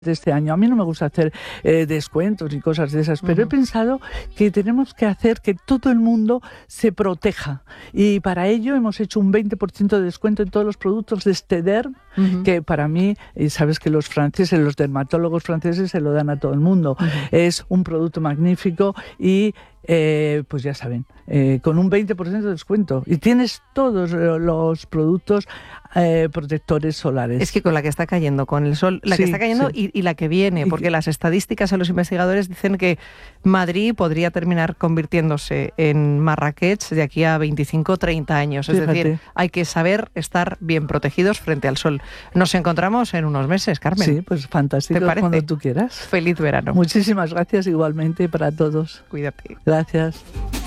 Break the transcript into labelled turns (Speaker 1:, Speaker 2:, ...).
Speaker 1: de este año. A mí no me gusta hacer descuentos y cosas de esas, pero he pensado que tenemos que hacer que todo el mundo se proteja, y para ello hemos hecho un 20% de descuento en todos los productos de Steder, que para mí, sabes que los franceses, los dermatólogos franceses se lo dan a todo el mundo. Es un producto magnífico y pues ya saben, con un 20% de descuento, y tienes todos los productos protectores solares.
Speaker 2: Es que con la que está cayendo, con el sol, la que está cayendo y la que viene, porque las estadísticas de los investigadores dicen que Madrid podría terminar convirtiéndose en Marrakech de aquí a 25 o 30 años. Es decir, hay que saber estar bien protegidos frente al sol. Nos encontramos en unos meses, Carmen.
Speaker 1: Sí, pues fantástico.
Speaker 2: ¿Te parece?
Speaker 1: Cuando tú quieras.
Speaker 2: Feliz verano.
Speaker 1: Muchísimas gracias igualmente para todos.
Speaker 2: Cuídate.
Speaker 1: Gracias.